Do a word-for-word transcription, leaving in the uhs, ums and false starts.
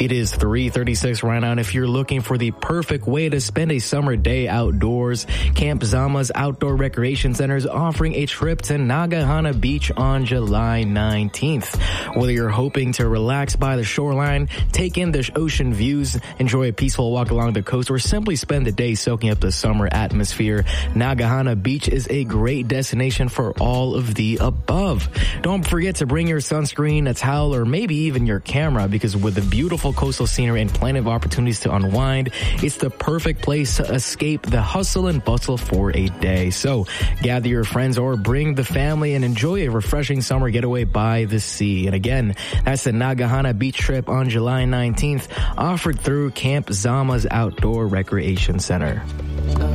It is three thirty-six right now, and if you're looking for the perfect way to spend a summer day outdoors, Camp Zama's Outdoor Recreation Center is offering a trip to Nagahana Beach on July nineteenth. Whether you're hoping to relax by the shoreline, take in the ocean views, enjoy a peaceful walk along the coast, or simply spend the day soaking up the summer atmosphere, Nagahana Beach is a great destination for all of the above. Don't forget to bring your sunscreen, a towel, or maybe even your camera, because with the beautiful coastal scenery and plenty of opportunities to unwind, it's the perfect place to escape the hustle and bustle for a day. So gather your friends or bring the family and enjoy a refreshing summer getaway by the sea. And again, that's the Nagahana Beach trip on July nineteenth, offered through Camp Zama's Outdoor Recreation Center.